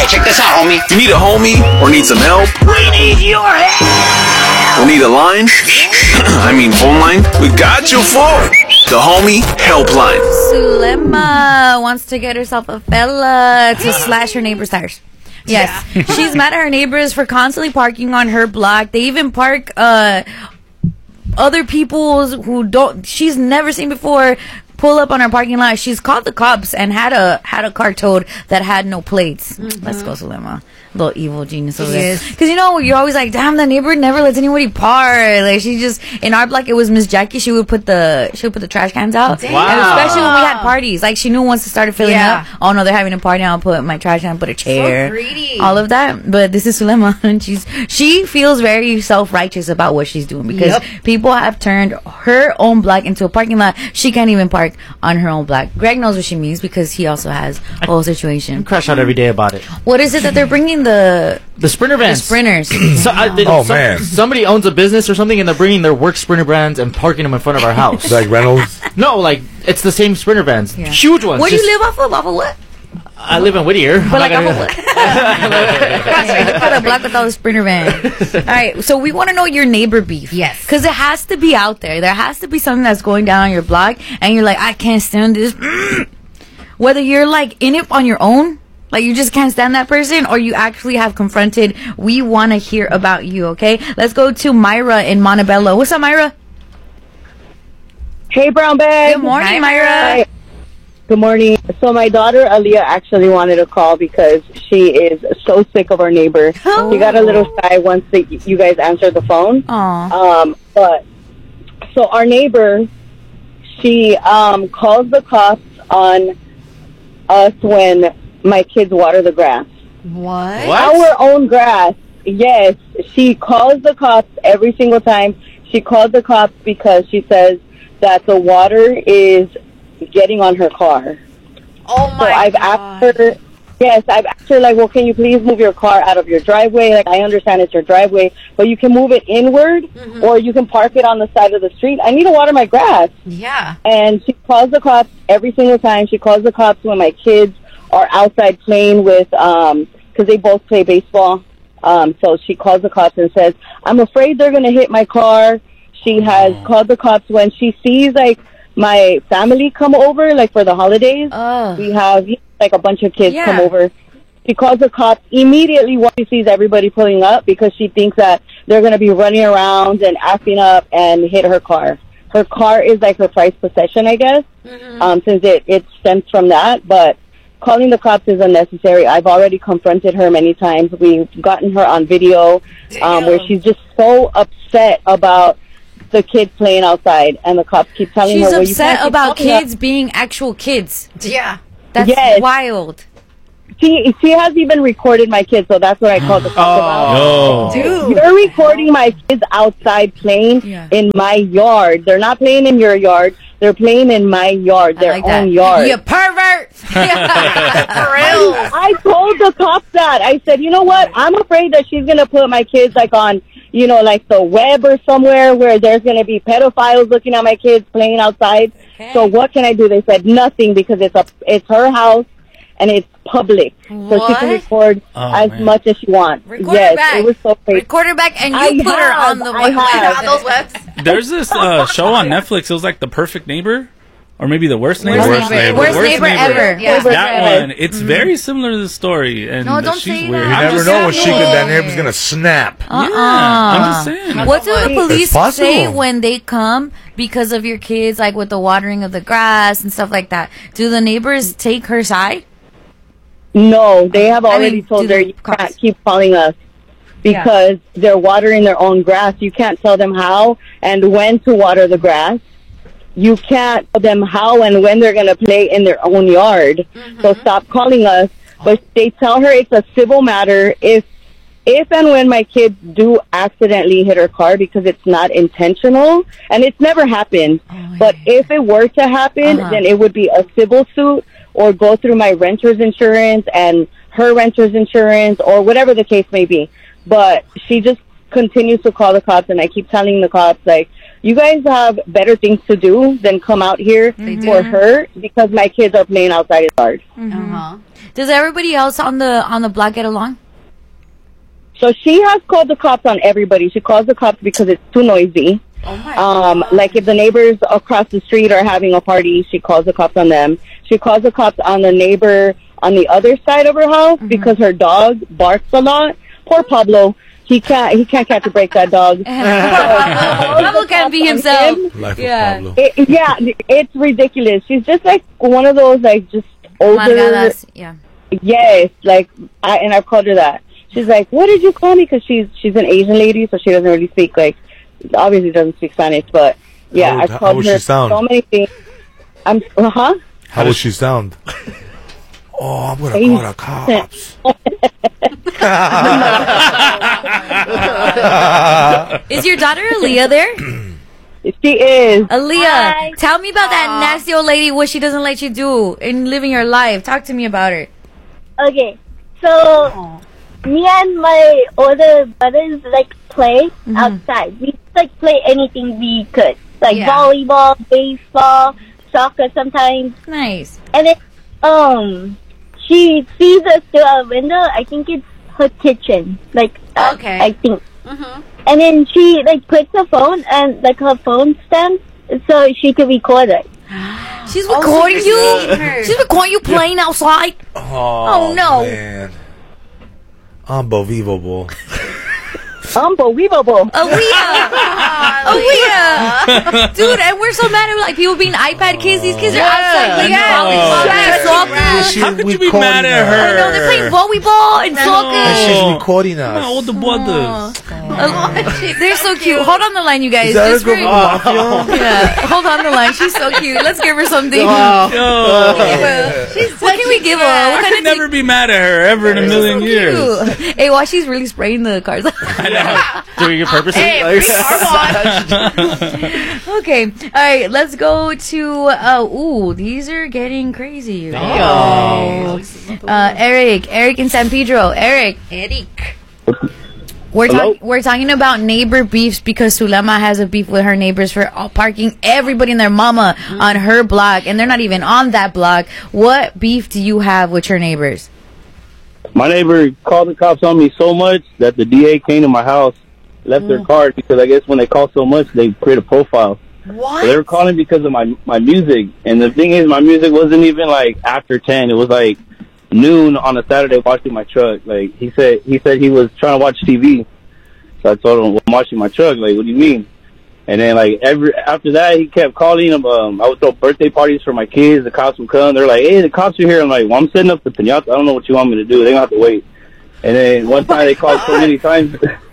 Hey, check this out, homie. You need a homie or need some help? We need your help. Or need a line? I mean phone line? We got you for the Homie Helpline. Sulema wants to get herself a fella to slash her neighbor's tires. Yes. Yeah. She's mad at her neighbors for constantly parking on her block. They even park other people's who she's never seen before pull up on her parking lot. She's called the cops and had a car towed that had no plates. Let's go, Sulema. Little evil genius over there. Because, you know, you're always like, damn, the neighbor never lets anybody park. Like, she just, in our block, it was Miss Jackie. She would put the trash cans out. Wow. And especially when we had parties. Like, she knew once it started filling up, oh, no, they're having a party. I'll put my trash can, put a chair. So greedy. All of that. But this is Sulema. And she feels very self-righteous about what she's doing. Because people have turned her own block into a parking lot. She can't even park on her own block. Greg knows what she means because he also has a whole situation. I crash out every day about it. What is it that they're bringing? The Sprinter vans. The Sprinters. Man. Somebody owns a business or something and they're bringing their work Sprinter vans and parking them in front of our house. Like Reynolds? No, like it's the same Sprinter vans. Yeah. Huge ones. Where do you live off of? Off of what? I live in Whittier. But like off of what? For the block with all the Sprinter vans. All right, so we want to know your neighbor beef. Yes. Because it has to be out there. There has to be something that's going down on your block and you're like, I can't stand this. Whether you're like in it on your own, like you just can't stand that person, or you actually have confronted. We want to hear about you, okay? Let's go to Myra in Montebello. What's up, Myra? Hey, Brown Bag. Good morning, Hi, Myra. Hi. Good morning. So my daughter, Aaliyah, actually wanted to call because she is so sick of our neighbor. Oh. She got a little shy once you guys answered the phone. But so our neighbor, she calls the cops on us when my kids water the grass. What? Our own grass. Yes. She calls the cops every single time. She called the cops because she says that the water is getting on her car. Oh my God. So I've asked her, like, well, can you please move your car out of your driveway? Like, I understand it's your driveway, but you can move it inward or you can park it on the side of the street. I need to water my grass. Yeah. And she calls the cops every single time. She calls the cops when my kids are outside playing with, because they both play baseball. So she calls the cops and says, I'm afraid they're going to hit my car. She has called the cops when she sees, like, my family come over, like, for the holidays. We have, like, a bunch of kids come over. She calls the cops immediately when she sees everybody pulling up because she thinks that they're going to be running around and acting up and hit her car. Her car is, like, her prized possession, I guess, since it stems from that. But calling the cops is unnecessary. I've already confronted her many times. We've gotten her on video where she's just so upset about the kids playing outside, and the cops keep telling her, well, you can't upset about kids being actual kids. Yeah. That's wild. She has even recorded my kids, so that's what I called the cops about. Dude. You're recording my kids outside playing in my yard. They're not playing in your yard. They're playing in my yard, their own yard. You pervert! For real. I told the cops that. I said, you know what? I'm afraid that she's going to put my kids, like, on, you know, like the web or somewhere where there's going to be pedophiles looking at my kids playing outside. Okay. So what can I do? They said nothing because it's her house and it's public. What? So she can record as much as she wants. Record her back. It was so crazy. Record her back and you put her on the on those webs. There's this show on Netflix. It was like The Perfect Neighbor. Or maybe The Worst Neighbor. Worst neighbor ever. Yeah. That one. It's very similar to the story. And no, don't she's say weird. that. You never know when that neighbor's going to snap. Yeah, I'm just saying. What do the police say when they come because of your kids, like with the watering of the grass and stuff like that? Do the neighbors take her side? No, they have already told her you can't keep calling us because they're watering their own grass. You can't tell them how and when to water the grass. You can't tell them how and when they're going to play in their own yard. So stop calling us. But they tell her it's a civil matter if and when my kids do accidentally hit her car because it's not intentional. And it's never happened. But if it were to happen, then it would be a civil suit or go through my renter's insurance and her renter's insurance or whatever the case may be. But she just continues to call the cops, and I keep telling the cops, like, you guys have better things to do than come out here for her because my kids are playing outside his yard. Does everybody else on the block get along? So she has called the cops on everybody. She calls the cops because it's too noisy. Oh my Like if the neighbors across the street are having a party, she calls the cops on them. She calls the cops on the neighbor on the other side of her house because her dog barks a lot. Poor Pablo. He can't catch a break, that dog. Pablo can't be himself. Life Yeah. of Pablo. It's ridiculous. She's just like one of those like just older. Margadas. Yeah. Yes, like I've called her that. She's like, "What did you call me?" Because she's an Asian lady, so she doesn't really speak obviously doesn't speak Spanish, but yeah, I've How called would her she sound? so many things. How would she sound? Oh, I'm gonna call the cops. Is your daughter Aaliyah there? She is. Aaliyah, tell me about that nasty old lady. What she doesn't let you do in living your life. Talk to me about her. Okay, so me and my older brothers play outside. We play anything we could, volleyball, baseball, soccer sometimes. Nice. And then she sees us through our window. I think it's her kitchen. Okay. I think. And then she puts her phone and her phone stand so she can record it. She's recording you? She's recording you playing outside? Oh no. Man. Unbelievable. Unbelievable. Aaliyah. Dude, and we're so mad at people being iPad kids. These kids are outside playing volleyball and soccer. How could you be mad at her? I know, they're playing volleyball and soccer. And she's recording us. My older brothers. They're so cute. Hold on the line, you guys. Is that Just a girl from Mafia? yeah, hold on the line. She's so cute. Let's give her something. Yo. What can we give her? What I kind could never be mad at her ever in a million years. cute? Hey, why she's really spraying the cars? Doing it purposely? Hey, free car wash. Okay, all right. Let's go to. These are getting crazy. Eric in San Pedro. Eric. We're talking about neighbor beefs because Sulema has a beef with her neighbors for parking everybody and their mama on her block, and they're not even on that block. What beef do you have with your neighbors? My neighbor called the cops on me so much that the DA came to my house, left their card, because I guess when they call so much, they create a profile. What? So they were calling because of my music, and the thing is, my music wasn't even after 10. It was noon on a Saturday washing my truck. He said he was trying to watch TV. So I told him, well, I'm washing my truck. What do you mean? And then after that, he kept calling him. I would throw birthday parties for my kids. The cops would come. They're like, hey, the cops are here. I'm like, well, I'm setting up the piñata. I don't know what you want me to do. They're going to have to wait. And then one time they called so many times.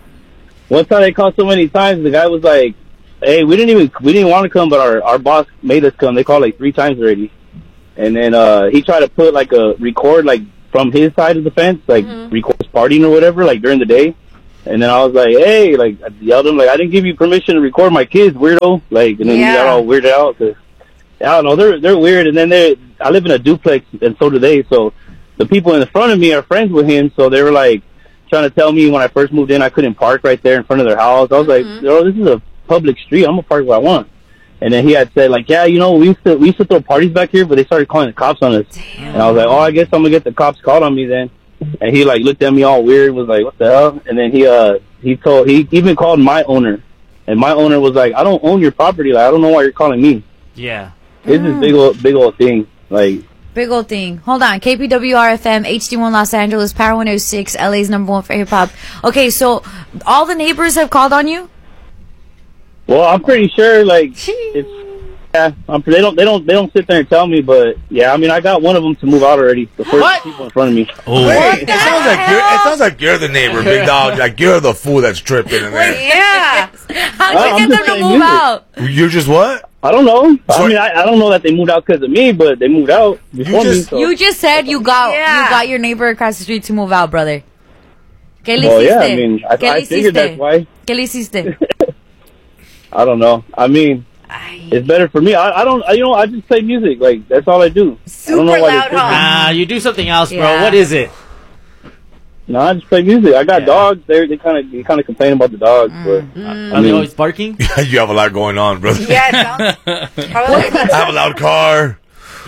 The guy was like, hey, we didn't want to come, but our boss made us come. They called 3 times already. And then he tried to put a record from his side of the fence, record partying or whatever, during the day. And then I was like, hey, I yelled at him, I didn't give you permission to record my kids, weirdo. And then he got all weirded out. Cause, I don't know, they're weird. And then I live in a duplex, and so do they. So the people in front of me are friends with him. So they were trying to tell me when I first moved in, I couldn't park right there in front of their house. I was like, this is a public street. I'm going to park where I want. And then he had said, yeah, we used to throw parties back here, but they started calling the cops on us. Damn. And I was like, I guess I'm going to get the cops called on me then. And he looked at me all weird, was like, what the hell? And then he even called my owner. And my owner was like, I don't own your property. I don't know why you're calling me. Yeah. It's this big old thing. Big old thing. Hold on. KPWR-FM, HD1 Los Angeles, Power 106, LA's #1 for hip hop. Okay, so all the neighbors have called on you? Well, I'm pretty sure it's they don't sit there and tell me, but yeah, I mean, I got one of them to move out already. The first people in front of me. Oh, wait, it sounds like you're the neighbor, big dog. You're the fool that's tripping in there. Yeah. How'd you get them to move out? You're just what? I don't know. I mean, I don't know that they moved out because of me, but they moved out before me. So. You just said you got your neighbor across the street to move out, brother. ¿Qué le hiciste? Yeah, I mean, I figured that's why. ¿Qué le hiciste? I don't know. I mean, it's better for me. I don't. I just play music. That's all I do. Super I don't know loud, Nah, you do something else, bro. What is it? No, I just play music. I got dogs. They kind of complain about the dogs, but Are they always barking? You have a lot going on, brother. Yeah, it sounds. I have a loud car.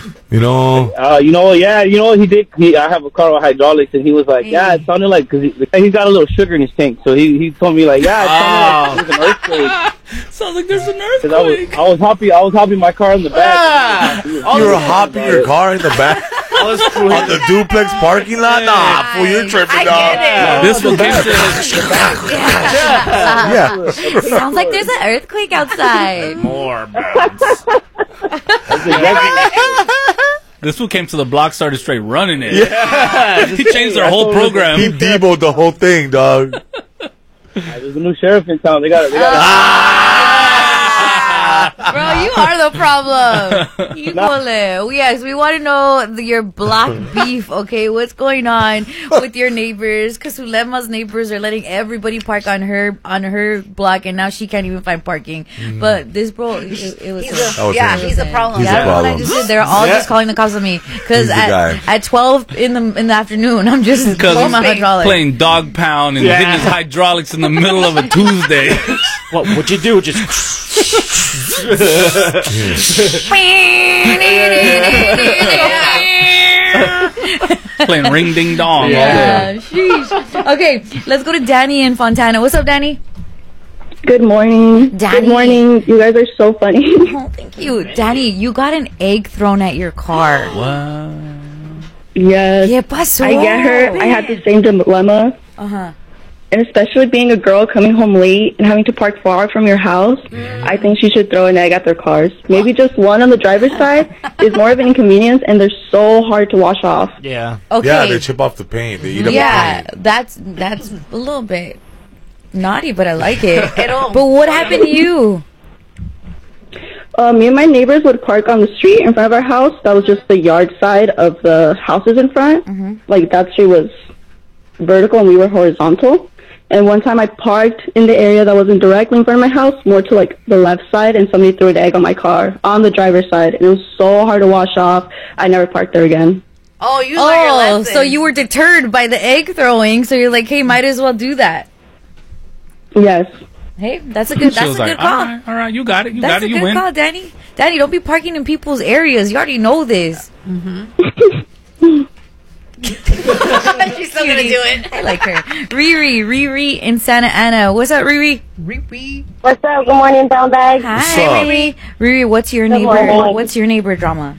You know? Yeah, you know what he did? I have a car with hydraulics, and he was like, yeah, it sounded like, because he's got a little sugar in his tank, so he told me, like, yeah, it sounded like there was an earthquake. Sounds like there's an earthquake. I was hopping my car in the back. You were hopping your car in the back? On the duplex parking lot? Nah, fool, you're tripping, dog. This one came to... Yeah. Sounds like there's an earthquake outside. More bounce. This one came to the block, started straight running it. Yeah. He changed their whole program. He Debo'd the whole thing, dog. There's a new sheriff in town. They got it. Bro, you are the problem. Híjole. Yes, we want to know your block beef, okay? What's going on with your neighbors? Because Zulema's neighbors are letting everybody park on her block, and now she can't even find parking. But this bro, it was he's a problem. He's a What I problem. just did. They're all just calling the cops on me because He's the guy. at 12 in the afternoon, I'm just pulling my hydraulics. Playing dog pound and hitting his hydraulics in the middle of a Tuesday. What'd you do? Just Playing ring ding dong. Yeah, sheesh. Okay, let's go to Danny in Fontana. What's up, Danny? Good morning. Danny. Good morning. You guys are so funny. Oh, thank you. Danny, you got an egg thrown at your car. What? Yes. ¿Qué pasó? I get her. I had the same dilemma. Uh-huh. And especially being a girl coming home late and having to park far from your house, I think she should throw an egg at their cars. Maybe just one on the driver's side is more of an inconvenience, and they're so hard to wash off. Yeah. Okay. Yeah, they chip off the paint. They eat up the paint. that's a little bit naughty, but I like it. But what happened to you? Me and my neighbors would park on the street in front of our house. That was just the yard side of the houses in front. Like, that street was vertical and we were horizontal. And one time I parked in the area that wasn't directly in front of my house, more to like the left side, and somebody threw an egg on my car on the driver's side. And it was so hard to wash off. I never parked there again. Oh, you learned your lesson. So you were deterred by the egg throwing, so you're like, hey, might as well do that. Yes. Hey, that's a good She was call. all right, you got it, you That's got it, a you good win. call, Danny. Danny, don't be parking in people's areas. You already know this. She's still gonna do it. I like her. Riri in Santa Ana. What's up, Riri? What's up? Good morning, Brown Bag. Hi, What's up? Riri. Riri, what's your Good neighbor? morning. What's your neighbor drama?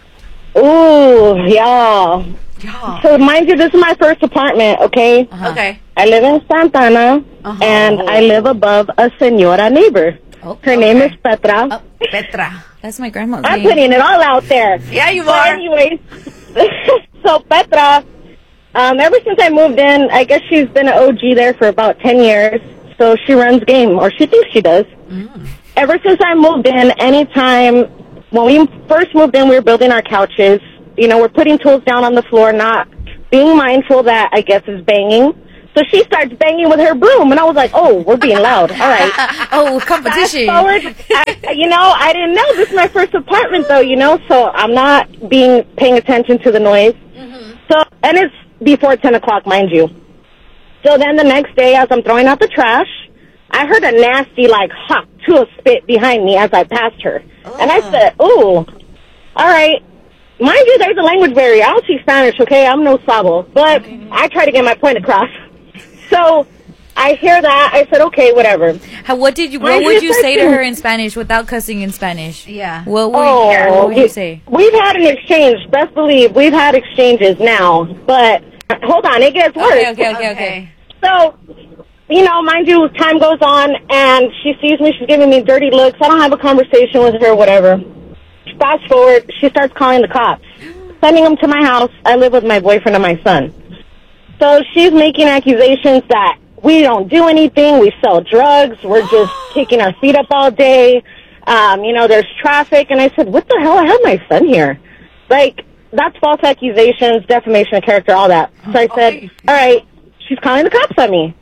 Ooh, yeah. So mind you, this is my first apartment, okay? Okay. I live in Santana, and I live above a senora neighbor. Her name is Petra. Petra. That's my grandma's I'm name. putting it all out there. Yeah, you So are. anyways, so Petra, ever since I moved in, I guess she's been an OG there for about 10 years. So she runs game, or she thinks she does. Ever since I moved in, anytime, when we first moved in, we were building our couches. You know, we're putting tools down on the floor, not being mindful that, I guess, is banging. So she starts banging with her broom, and I was like, oh, we're being loud. All right. Oh, competition. Fast forward, I didn't know. This is my first apartment, though, so I'm not paying attention to the noise. So, and it's before 10 o'clock, mind you. So then the next day, as I'm throwing out the trash, I heard a nasty, hop to a spit behind me as I passed her. And I said, ooh, all right. Mind you, there's a language barrier. I don't speak Spanish, okay? I'm no sabo. But I try to get my point across. So I hear that. I said, okay, whatever. What would you say to her in Spanish without cussing in Spanish? Yeah. What would you say? We've had an exchange. Best believe we've had exchanges now. But hold on, it gets worse. Okay. So, mind you, time goes on, and she sees me. She's giving me dirty looks. I don't have a conversation with her, whatever. Fast forward, she starts calling the cops, sending them to my house. I live with my boyfriend and my son. So she's making accusations that we don't do anything. We sell drugs. We're just kicking our feet up all day. There's traffic. And I said, what the hell? I have my son here. That's false accusations, defamation of character, all that. So I said, all right, she's calling the cops on me.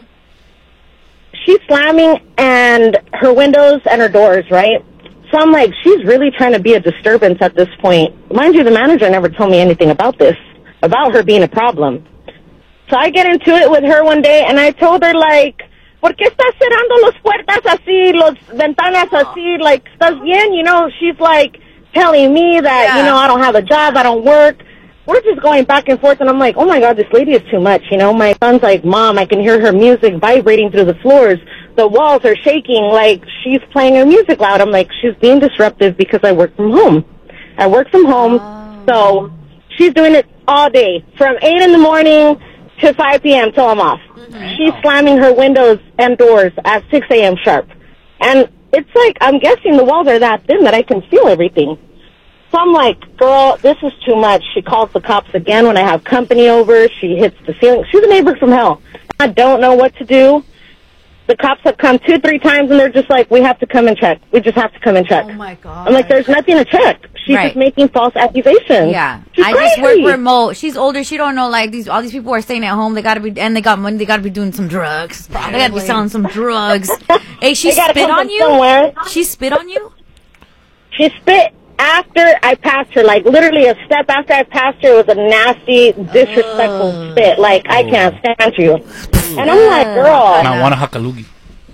She's slamming and her windows and her doors, right? So I'm like, she's really trying to be a disturbance at this point. Mind you, the manager never told me anything about this, about her being a problem. So I get into it with her one day, and I told her, ¿por qué estás cerrando las puertas así, las ventanas así? ¿Estás bien? She's like, telling me that, you know, I don't have a job, I don't work. We're just going back and forth, and I'm like, oh, my God, this lady is too much. You know, my son's like, Mom, I can hear her music vibrating through the floors. The walls are shaking like she's playing her music loud. I'm like, she's being disruptive because I work from home. I work from home, so she's doing it all day, from 8 in the morning to 5 p.m. till I'm off. She's slamming her windows and doors at 6 a.m. sharp. And it's like, I'm guessing the walls are that thin that I can feel everything. So I'm like, girl, this is too much. She calls the cops again when I have company over. She hits the ceiling. She's a neighbor from hell. I don't know what to do. The cops have come 2-3 times, and they're just like, we have to come and check. We just have to come and check. Oh, my God. I'm like, there's nothing to check. She's just making false accusations. Yeah. She's I crazy. just work remote. She's older. She don't know, like, all these people are staying at home. They gotta be, and they got money. They gotta be doing some drugs. They gotta be selling some drugs. Hey, she spit on you? Somewhere. She spit on you? She spit after I passed her, like literally a step after I passed her. It was a nasty, disrespectful spit. Like, I can't stand you. And I'm like, girl. And I want a hakalugi.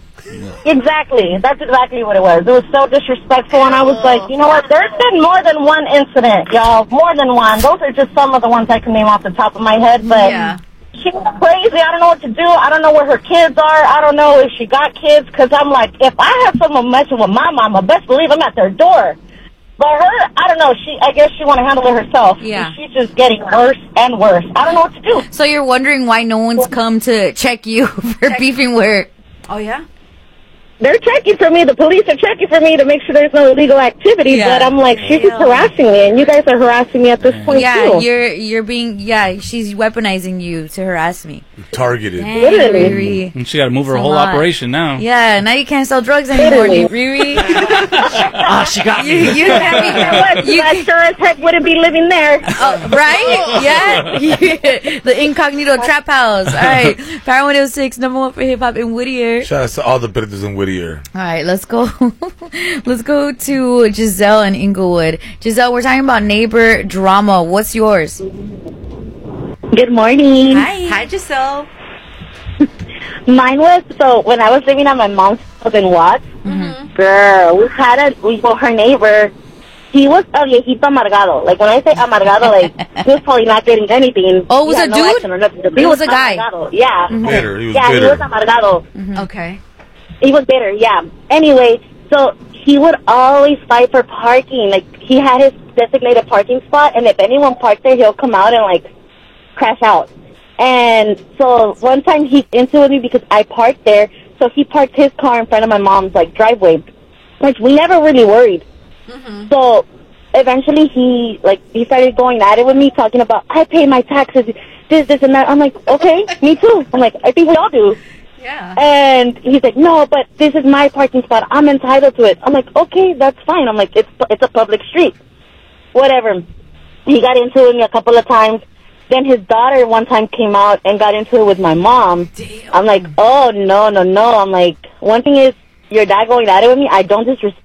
Exactly. That's exactly what it was. It was so disrespectful, and I was like, you know what? There's been more than one incident, y'all. More than one. Those are just some of the ones I can name off the top of my head, but she's crazy. I don't know what to do. I don't know where her kids are. I don't know if she got kids, because I'm like, if I have someone messing with my mama, best believe I'm at their door. But her, I don't know. I guess she want to handle it herself. Yeah. She's just getting worse and worse. I don't know what to do. So you're wondering why no one's come to check you for beefing with her? Oh, yeah? They're checking for me. The police are checking for me to make sure there's no illegal activity. Yeah. But I'm like, she's just harassing me, and you guys are harassing me at this point too. You're being she's weaponizing you to harass me. Targeted. Dang, Literally. Riri. And she got to move her It's a whole lot. operation now. Yeah, now you can't sell drugs anymore, Literally. Riri. She got me. You can't You know what? I sure as heck wouldn't be living there. right? Yeah. The incognito trap house. All right. Power 106, number one for hip hop in Whittier. Shout out to all the brothers in Whittier. All right, let's go. Let's go to Giselle in Inglewood. Giselle, we're talking about neighbor drama. What's yours? Good morning. Hi, Giselle. Mine was, so when I was living at my mom's house in Watts, girl, her neighbor, he was a viejito amargado. Like, when I say amargado, like, he was probably not getting anything. Oh, it was He a had no dude? action or nothing. It was a guy. Amargado. Yeah. Bitter. He was Yeah, bitter. he was amargado. Okay. He was bitter, yeah. Anyway, so he would always fight for parking. Like, he had his designated parking spot, and if anyone parked there, he'll come out and, like, crash out. And so one time he's into with me because I parked there, so he parked his car in front of my mom's, like, driveway, which we never really worried. So eventually he started going at it with me, talking about, I pay my taxes, this, and that. I'm like, okay, me too. I'm like, I think we all do. Yeah. And he's like, no, but this is my parking spot. I'm entitled to it. I'm like, okay, that's fine. I'm like, it's a public street. Whatever. He got into it with me a couple of times. Then his daughter one time came out and got into it with my mom. Damn. I'm like, oh, no. I'm like, one thing is, your dad going at it with me, I don't disrespect